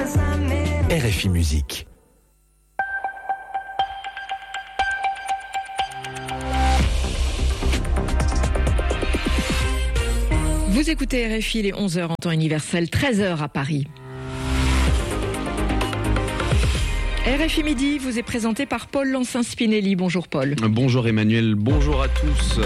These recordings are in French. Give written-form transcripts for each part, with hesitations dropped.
RFI Musique. Vous écoutez RFI, les 11h en temps universel, 13h à Paris. RFI Midi vous est présenté par Paul Lancin-Spinelli. Bonjour Paul. Bonjour Emmanuel, bonjour à tous.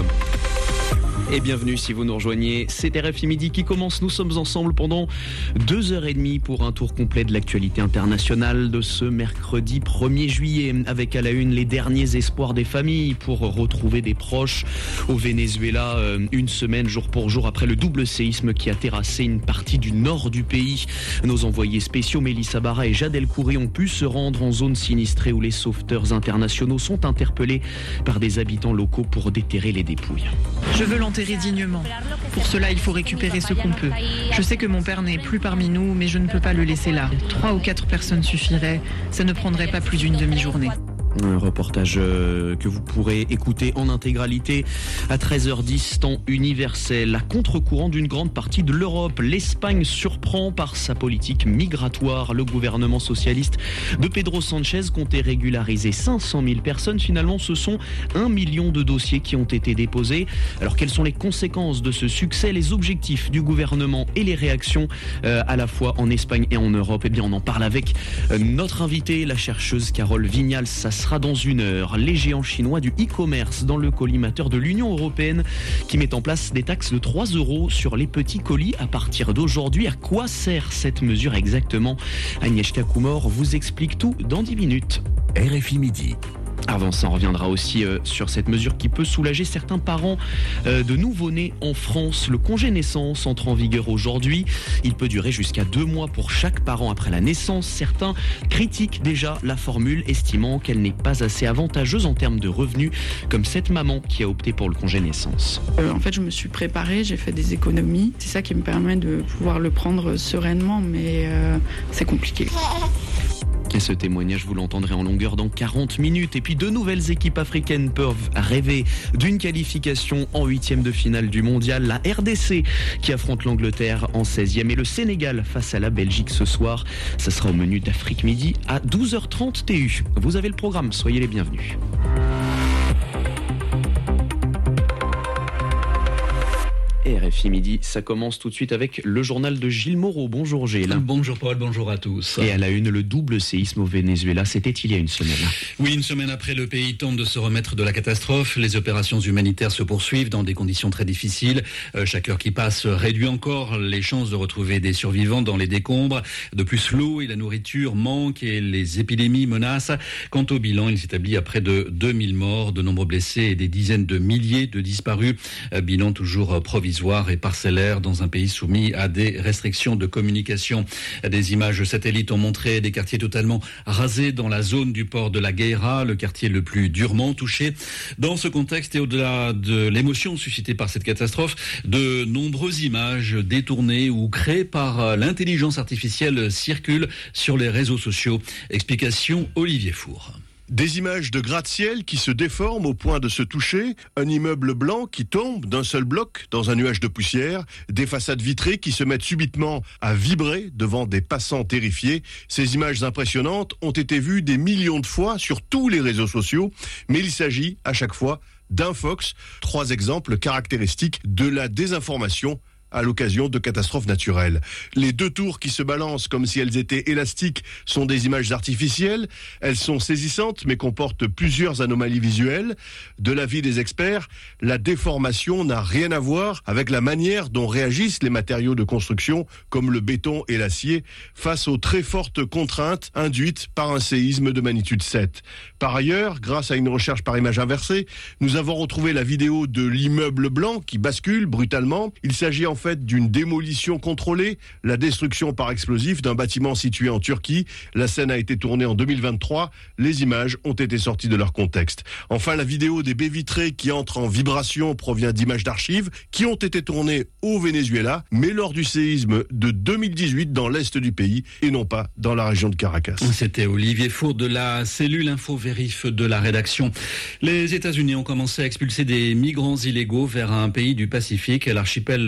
Et bienvenue si vous nous rejoignez, c'est RFI Midi qui commence. Nous sommes ensemble pendant 2h30 pour un tour complet de l'actualité internationale de ce mercredi 1er juillet. Avec à la une les derniers espoirs des familles pour retrouver des proches au Venezuela, une semaine jour pour jour après le double séisme qui a terrassé une partie du nord du pays. Nos envoyés spéciaux Mélissa Barra et Jade El-Khoury ont pu se rendre en zone sinistrée où les sauveteurs internationaux sont interpellés par des habitants locaux pour déterrer les dépouilles. Je veux l'enterrer dignement. Pour cela, il faut récupérer ce qu'on peut. Je sais que mon père n'est plus parmi nous, mais je ne peux pas le laisser là. 3 ou 4 personnes suffiraient. Ça ne prendrait pas plus d'une demi-journée. Un reportage que vous pourrez écouter en intégralité à 13h10, temps universel. À contre-courant d'une grande partie de l'Europe, l'Espagne surprend par sa politique migratoire. Le gouvernement socialiste de Pedro Sánchez comptait régulariser 500 000 personnes. Finalement, ce sont 1 million de dossiers qui ont été déposés. Alors, quelles sont les conséquences de ce succès, les objectifs du gouvernement et les réactions à la fois en Espagne et en Europe? Eh bien, on en parle avec notre invitée, la chercheuse Carole Vignal. Ça sera dans une heure. Les géants chinois du e-commerce dans le collimateur de l'Union européenne qui met en place des taxes de 3 € sur les petits colis à partir d'aujourd'hui. À quoi sert cette mesure exactement? Agnieszka Kumor vous explique tout dans 10 minutes. RFI Midi. Avant ça, on reviendra aussi sur cette mesure qui peut soulager certains parents de nouveau-nés en France. Le congé naissance entre en vigueur aujourd'hui. Il peut durer jusqu'à 2 mois pour chaque parent après la naissance. Certains critiquent déjà la formule, estimant qu'elle n'est pas assez avantageuse en termes de revenus, comme cette maman qui a opté pour le congé naissance. En fait, je me suis préparée, j'ai fait des économies. C'est ça qui me permet de pouvoir le prendre sereinement, mais c'est compliqué. Et ce témoignage, vous l'entendrez en longueur dans 40 minutes. Et puis, 2 nouvelles équipes africaines peuvent rêver d'une qualification en 8e de finale du mondial. La RDC qui affronte l'Angleterre en 16e et le Sénégal face à la Belgique ce soir. Ça sera au menu d'Afrique Midi à 12h30 TU. Vous avez le programme, soyez les bienvenus. RFI Midi, ça commence tout de suite avec le journal de Gilles Moreau. Bonjour Gilles. Bonjour Paul, bonjour à tous. Et à la une, le double séisme au Venezuela, c'était il y a une semaine. Oui, une semaine après, le pays tente de se remettre de la catastrophe. Les opérations humanitaires se poursuivent dans des conditions très difficiles. Chaque heure qui passe réduit encore les chances de retrouver des survivants dans les décombres. De plus, l'eau et la nourriture manquent et les épidémies menacent. Quant au bilan, il s'établit à près de 2000 morts, de nombreux blessés et des dizaines de milliers de disparus. Bilan toujours provisoire et parcellaire dans un pays soumis à des restrictions de communication. Des images satellites ont montré des quartiers totalement rasés dans la zone du port de la Guaira, le quartier le plus durement touché. Dans ce contexte et au-delà de l'émotion suscitée par cette catastrophe, de nombreuses images détournées ou créées par l'intelligence artificielle circulent sur les réseaux sociaux. Explication Olivier Four. Des images de gratte-ciel qui se déforment au point de se toucher, un immeuble blanc qui tombe d'un seul bloc dans un nuage de poussière, des façades vitrées qui se mettent subitement à vibrer devant des passants terrifiés. Ces images impressionnantes ont été vues des millions de fois sur tous les réseaux sociaux, mais il s'agit à chaque fois d'infox, 3 exemples caractéristiques de la désinformation à l'occasion de catastrophes naturelles. Les 2 tours qui se balancent comme si elles étaient élastiques sont des images artificielles. Elles sont saisissantes mais comportent plusieurs anomalies visuelles. De l'avis des experts, la déformation n'a rien à voir avec la manière dont réagissent les matériaux de construction comme le béton et l'acier face aux très fortes contraintes induites par un séisme de magnitude 7. Par ailleurs, grâce à une recherche par image inversée, nous avons retrouvé la vidéo de l'immeuble blanc qui bascule brutalement. Il s'agit en fait d'une démolition contrôlée, la destruction par explosif d'un bâtiment situé en Turquie. La scène a été tournée en 2023. Les images ont été sorties de leur contexte. Enfin, la vidéo des baies vitrées qui entrent en vibration provient d'images d'archives qui ont été tournées au Venezuela, mais lors du séisme de 2018 dans l'est du pays et non pas dans la région de Caracas. C'était Olivier Four de la cellule Info-Vérif de la rédaction. Les États-Unis ont commencé à expulser des migrants illégaux vers un pays du Pacifique, l'archipel des Palaos.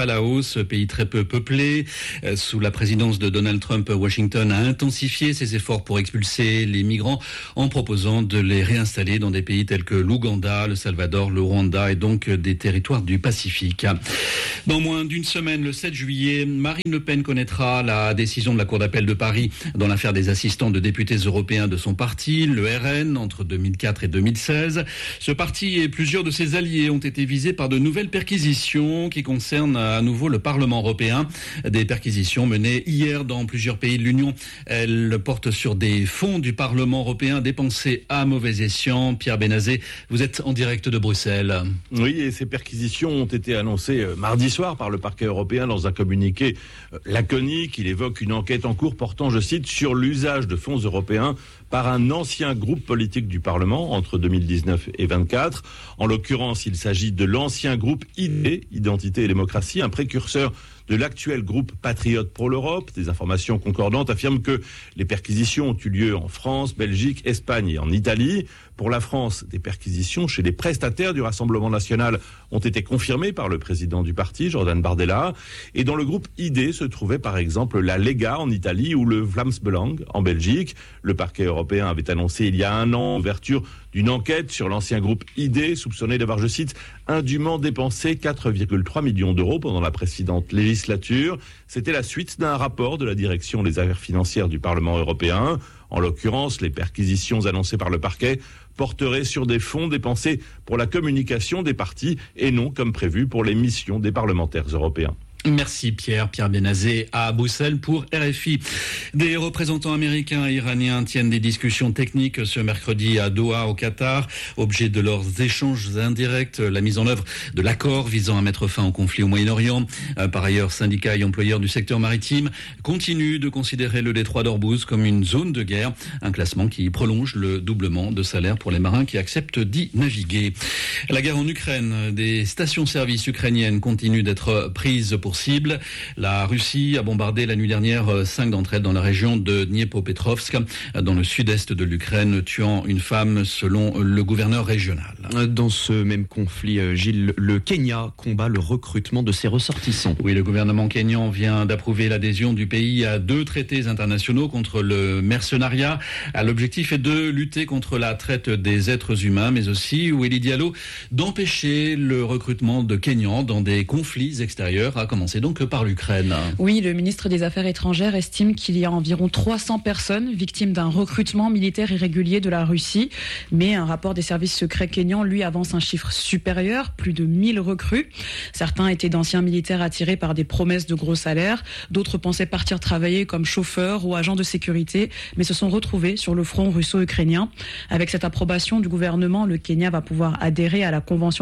la hausse, pays très peu peuplé. Sous la présidence de Donald Trump, Washington a intensifié ses efforts pour expulser les migrants en proposant de les réinstaller dans des pays tels que l'Ouganda, le Salvador, le Rwanda et donc des territoires du Pacifique. Dans moins d'une semaine, le 7 juillet, Marine Le Pen connaîtra la décision de la Cour d'appel de Paris dans l'affaire des assistants de députés européens de son parti, le RN, entre 2004 et 2016. Ce parti et plusieurs de ses alliés ont été visés par de nouvelles perquisitions qui concernent à nouveau le Parlement européen. Des perquisitions menées hier dans plusieurs pays de l'Union. Elles portent sur des fonds du Parlement européen dépensés à mauvais escient. Pierre Benazet, vous êtes en direct de Bruxelles. Oui, et ces perquisitions ont été annoncées mardi soir par le parquet européen dans un communiqué laconique. Il évoque une enquête en cours portant, je cite, sur l'usage de fonds européens par un ancien groupe politique du Parlement entre 2019 et 2024. En l'occurrence, il s'agit de l'ancien groupe ID, Identité et Démocratie, un précurseur de l'actuel groupe Patriotes pour l'Europe. Des informations concordantes affirment que les perquisitions ont eu lieu en France, Belgique, Espagne et en Italie. Pour la France, des perquisitions chez les prestataires du Rassemblement national ont été confirmées par le président du parti, Jordan Bardella. Et dans le groupe ID se trouvait par exemple la Lega en Italie ou le Vlaams-Belang en Belgique. Le parquet européen avait annoncé il y a un an l'ouverture d'une enquête sur l'ancien groupe ID, soupçonné d'avoir, je cite, indûment dépensé 4,3 millions d'euros pendant la précédente législature. C'était la suite d'un rapport de la direction des affaires financières du Parlement européen. En l'occurrence, les perquisitions annoncées par le parquet porteraient sur des fonds dépensés pour la communication des partis et non comme prévu pour les missions des parlementaires européens. Merci Pierre Benazet à Bruxelles pour RFI. Des représentants américains et iraniens tiennent des discussions techniques ce mercredi à Doha au Qatar. Objet de leurs échanges indirects, la mise en œuvre de l'accord visant à mettre fin au conflit au Moyen-Orient. Par ailleurs, syndicats et employeurs du secteur maritime continuent de considérer le détroit d'Ormuz comme une zone de guerre. Un classement qui prolonge le doublement de salaire pour les marins qui acceptent d'y naviguer. La guerre en Ukraine, des stations-service ukrainiennes continuent d'être prises pour cible. La Russie a bombardé la nuit dernière 5 d'entre elles dans la région de Dniepopetrovsk, dans le sud-est de l'Ukraine, tuant une femme selon le gouverneur régional. Dans ce même conflit, Gilles, le Kenya combat le recrutement de ses ressortissants. Oui, le gouvernement kényan vient d'approuver l'adhésion du pays à 2 traités internationaux contre le mercenariat. L'objectif est de lutter contre la traite des êtres humains, mais aussi, Willy Diallo, d'empêcher le recrutement de Kenyans dans des conflits extérieurs, à commencer donc par l'Ukraine. Oui, le ministre des Affaires étrangères estime qu'il y a environ 300 personnes victimes d'un recrutement militaire irrégulier de la Russie. Mais un rapport des services secrets kenyans, lui, avance un chiffre supérieur, plus de 1000 recrues. Certains étaient d'anciens militaires attirés par des promesses de gros salaires. D'autres pensaient partir travailler comme chauffeurs ou agents de sécurité, mais se sont retrouvés sur le front russo-ukrainien. Avec cette approbation du gouvernement, le Kenya va pouvoir adhérer à la Convention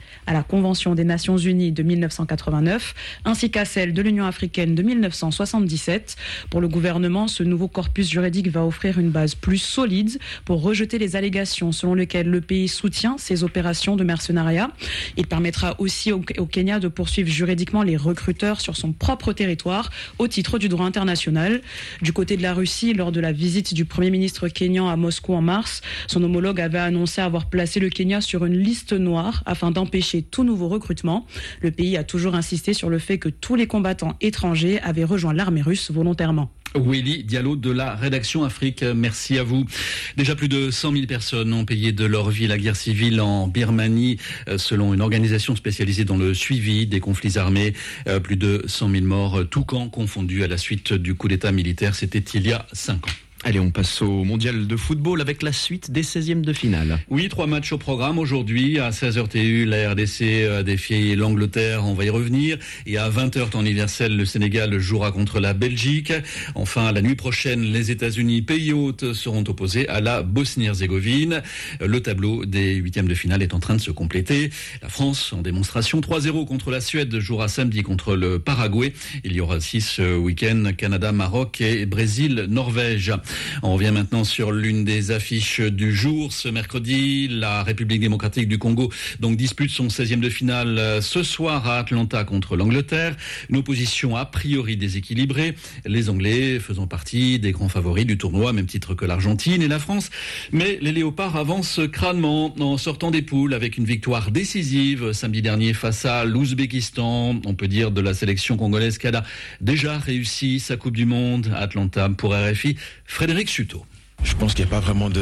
des Nations Unies de 1989, ainsi qu'à celle de l'Union africaine de 1977. Pour le gouvernement, ce nouveau corpus juridique va offrir une base plus solide pour rejeter les allégations selon lesquelles le pays soutient ces opérations de mercenariat. Il permettra aussi au Kenya de poursuivre juridiquement les recruteurs sur son propre territoire au titre du droit international. Du côté de la Russie, lors de la visite du Premier ministre kényan à Moscou en mars, son homologue avait annoncé avoir placé le Kenya sur une liste noire afin d'empêcher tout nouveau recrutement. Le pays a toujours insisté sur le fait que tous les combattants étrangers avaient rejoint l'armée russe volontairement. Willy Diallo de la rédaction Afrique, merci à vous. Déjà plus de 100 000 personnes ont payé de leur vie la guerre civile en Birmanie, selon une organisation spécialisée dans le suivi des conflits armés. Plus de 100 000 morts, tous camps confondus à la suite du coup d'État militaire. C'était il y a 5 ans. Allez, on passe au mondial de football avec la suite des 16e de finale. Oui, 3 matchs au programme aujourd'hui. À 16h TU, la RDC défie l'Angleterre, on va y revenir. Et à 20h temps universel, le Sénégal jouera contre la Belgique. Enfin, la nuit prochaine, les États-Unis, pays hôtes, seront opposés à la Bosnie-Herzégovine. Le tableau des 8e de finale est en train de se compléter. La France, en démonstration, 3-0 contre la Suède, jouera samedi contre le Paraguay. Il y aura aussi ce week-end Canada, Maroc et Brésil, Norvège. On revient maintenant sur l'une des affiches du jour. Ce mercredi, la République démocratique du Congo donc dispute son 16e de finale ce soir à Atlanta contre l'Angleterre. Une opposition a priori déséquilibrée. Les Anglais faisant partie des grands favoris du tournoi, même titre que l'Argentine et la France. Mais les Léopards avancent crânement en sortant des poules avec une victoire décisive samedi dernier face à l'Ouzbékistan. On peut dire de la sélection congolaise qu'elle a déjà réussi sa Coupe du Monde à Atlanta. Pour RFI, Frédéric Suto. Je pense qu'il n'y a pas vraiment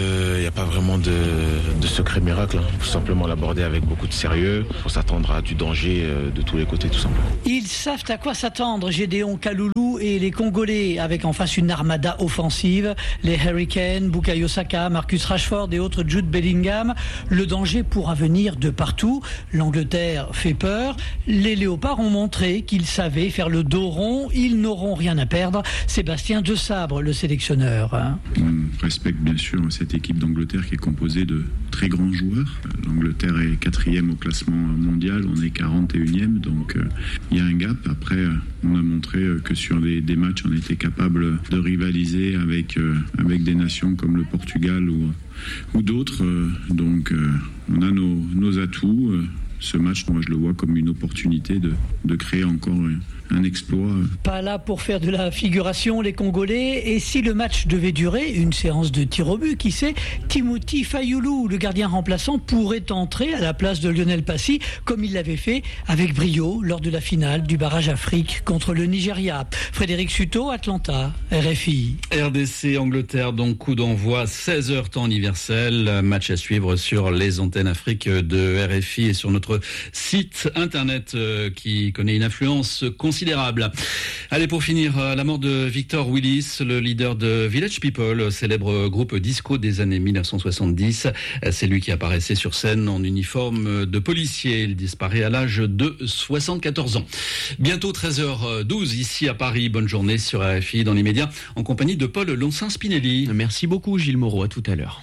de secret miracle. Il faut simplement l'aborder avec beaucoup de sérieux. Il faut s'attendre à du danger de tous les côtés, tout simplement. Ils savent à quoi s'attendre, Gédéon Kaloulou et les Congolais, avec en face une armada offensive. Les Hurricanes, Bukayo Saka, Marcus Rashford et autres Jude Bellingham. Le danger pourra venir de partout. L'Angleterre fait peur. Les Léopards ont montré qu'ils savaient faire le dos rond. Ils n'auront rien à perdre. Sébastien Desabre, le sélectionneur. On respecte bien sûr cette équipe d'Angleterre qui est composée de très grands joueurs. L'Angleterre est 4e au classement mondial, on est 41e, donc il y a un gap. Après, on a montré que sur des matchs, on était capable de rivaliser avec des nations comme le Portugal ou d'autres. Donc on a nos atouts. Ce match, moi je le vois comme une opportunité de créer encore un exploit. Pas là pour faire de la figuration, les Congolais. Et si le match devait durer, une séance de tir au but, qui sait, Timothy Fayulu, le gardien remplaçant, pourrait entrer à la place de Lionel Passy, comme il l'avait fait avec brio lors de la finale du barrage Afrique contre le Nigeria. Frédéric Suto, Atlanta, RFI. RDC Angleterre, donc coup d'envoi 16h temps universel. Match à suivre sur les antennes Afrique de RFI et sur notre site internet qui connaît une influence considérable. Allez, pour finir, la mort de Victor Willis, le leader de Village People, célèbre groupe disco des années 1970. C'est lui qui apparaissait sur scène en uniforme de policier. Il disparaît à l'âge de 74 ans. Bientôt 13h12 ici à Paris. Bonne journée sur RFI dans l'immédiat en compagnie de Paul Lonsin-Spinelli. Merci beaucoup Gilles Moreau, à tout à l'heure.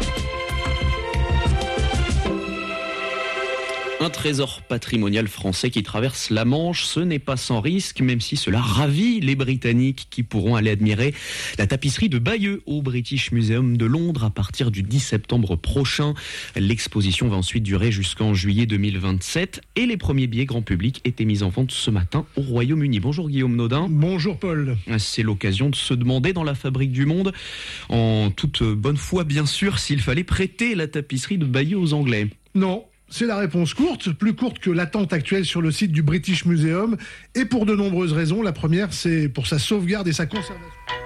Un trésor patrimonial français qui traverse la Manche, ce n'est pas sans risque, même si cela ravit les Britanniques qui pourront aller admirer la tapisserie de Bayeux au British Museum de Londres à partir du 10 septembre prochain. L'exposition va ensuite durer jusqu'en juillet 2027 et les premiers billets grand public étaient mis en vente ce matin au Royaume-Uni. Bonjour Guillaume Naudin. Bonjour Paul. C'est l'occasion de se demander dans la fabrique du monde, en toute bonne foi bien sûr, s'il fallait prêter la tapisserie de Bayeux aux Anglais. Non. C'est la réponse courte, plus courte que l'attente actuelle sur le site du British Museum, et pour de nombreuses raisons. La première, c'est pour sa sauvegarde et sa conservation.